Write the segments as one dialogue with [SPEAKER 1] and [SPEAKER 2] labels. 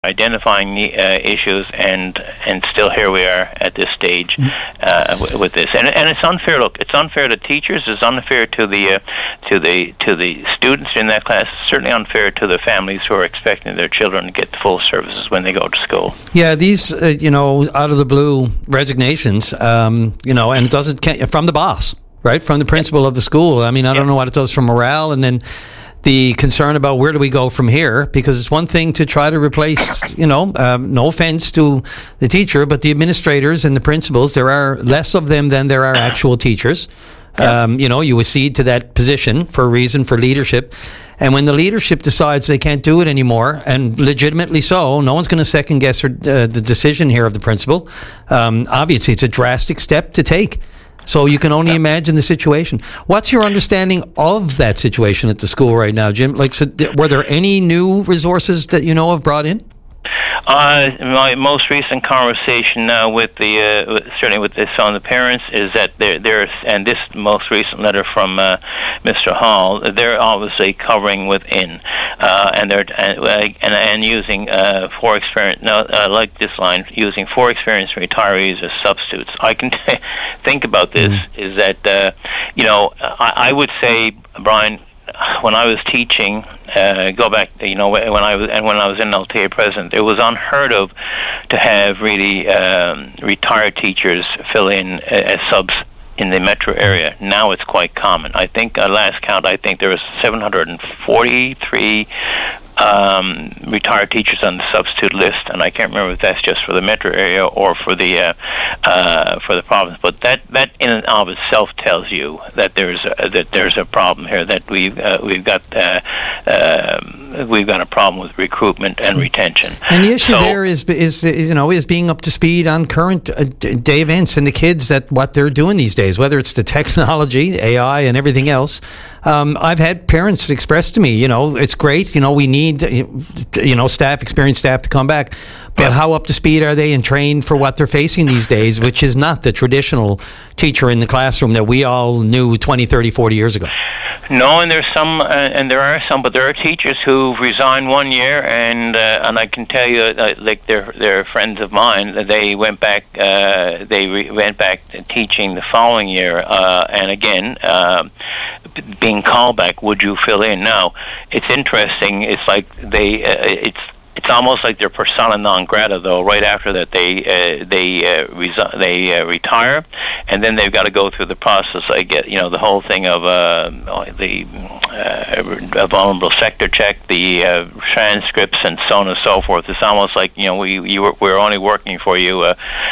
[SPEAKER 1] identifying the issues, and still here we are at this stage with this, and it's unfair. Look, it's unfair to teachers. It's unfair to the students in that class. It's certainly unfair to the families who are expecting their children to get full services when they go to school.
[SPEAKER 2] Yeah, these out of the blue resignations, and it doesn't from the boss, right, from the principal of the school. I mean, I don't know what it does for morale, and then the concern about where do we go from here, because it's one thing to try to replace, no offense to the teacher, but the administrators and the principals, there are less of them than there are actual teachers. You accede to that position for a reason, for leadership. And when the leadership decides they can't do it anymore, and legitimately so, no one's going to second guess the decision here of the principal. Obviously, it's a drastic step to take. So you can only imagine the situation. What's your understanding of that situation at the school right now, Jim? Were there any new resources that you know have brought in?
[SPEAKER 1] My most recent conversation with certainly with some of the parents is that there's, and this most recent letter from Mr. Hall, they're obviously covering within, and they're and using four experienced, like this line, using four experienced retirees as substitutes. I can think about this is that I would say, Brian, when I was teaching, go back, when I was in LTA president, it was unheard of to have really retired teachers fill in as subs in the metro area. Now it's quite common. I think last count, I think there was 743 retired teachers on the substitute list, and I can't remember if that's just for the metro area or for the province. But that in and of itself tells you that there's a problem here. That we've got a problem with recruitment and retention.
[SPEAKER 2] And the issue there is being up to speed on current day events and the kids at what they're doing these days, whether it's the technology, AI, and everything else. I've had parents express to me, it's great, we need, experienced staff to come back, but how up to speed are they and trained for what they're facing these days, which is not the traditional teacher in the classroom that we all knew 20, 30, 40 years ago.
[SPEAKER 1] No, and there are some, but there are teachers who've resigned 1 year, and I can tell you, like they're friends of mine. They went back. Went back teaching the following year, and again, being called back. Would you fill in? Now, it's interesting. It's like it's almost like they're persona non grata, though. Right after that, they retire, and then they've got to go through the process. I get the whole thing of the vulnerable sector check, the transcripts, and so on and so forth. It's almost like we're only working for you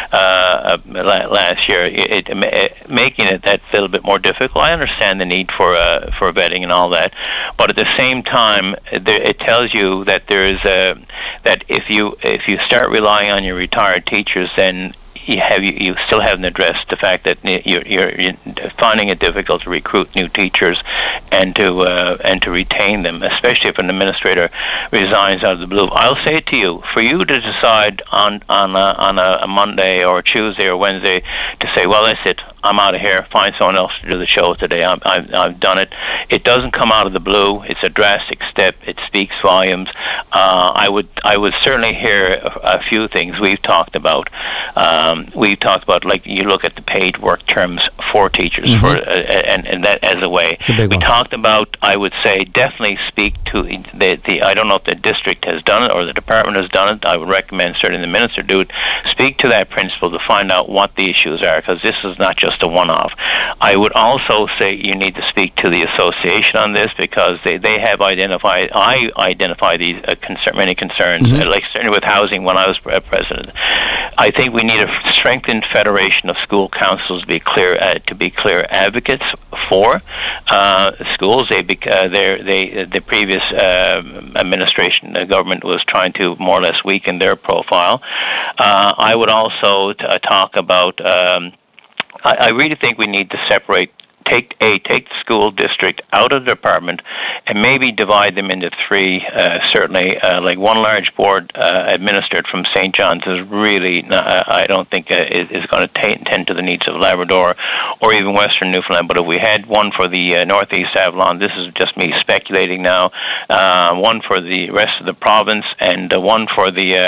[SPEAKER 1] last year, making it that little bit more difficult. I understand the need for vetting and all that, but at the same time, it tells you that there's that if you start relying on your retired teachers, then you still haven't addressed the fact that you're finding it difficult to recruit new teachers and to retain them, especially if an administrator resigns out of the blue. I'll say it to you: for you to decide on a Monday or a Tuesday or Wednesday to say, well, that's it, I'm out of here, find someone else to do the show today, I've done it. It doesn't come out of the blue. It's a drastic step. It speaks volumes. I would certainly hear a few things we've talked about. We've talked about, like, you look at the paid work terms for teachers, and that as a way. We talked about, I would say, definitely speak to the I don't know if the district has done it or the department has done it. I would recommend certainly the minister do it. Speak to that principal to find out what the issues are, because this is not just a one-off. I would also say you need to speak to the association on this, because they have identified, I identify these many concerns, like certainly with housing when I was president. I think we need a strengthened federation of school councils to be clear advocates for schools. The previous administration, the government, was trying to more or less weaken their profile. I would also talk about. I really think we need to separate take the school district out of the department, and maybe divide them into three. Certainly, like one large board administered from St. John's is really, I don't think is going to tend to the needs of Labrador or even Western Newfoundland. But if we had one for the Northeast Avalon, this is just me speculating now, one for the rest of the province, and one for the